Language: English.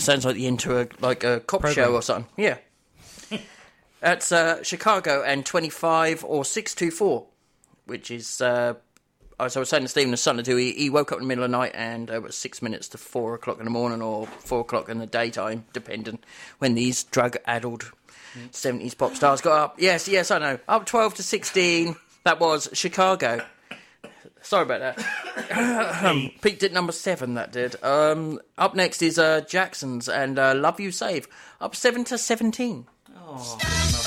Sounds like the into a cop Program. show or something. Yeah. That's Chicago and 25 or 624, which is, as I was saying to Stephen, the son to do, he woke up in the middle of the night and it was 6 minutes to 4 o'clock in the morning or 4 o'clock in the daytime, depending when these drug-addled 70s pop stars got up. Yes, I know. Up 12 to 16, that was Chicago. Sorry about that. Peaked at number 7, that did. Up next is Jackson's and Love You Save. Up 7 to 17. Oh.